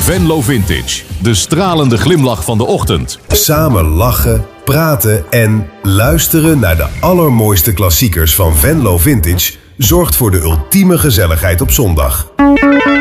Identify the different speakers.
Speaker 1: Venlo Vintage, de stralende glimlach van de ochtend.
Speaker 2: Samen lachen, praten en luisteren naar de allermooiste klassiekers van Venlo Vintage zorgt voor de ultieme gezelligheid op zondag.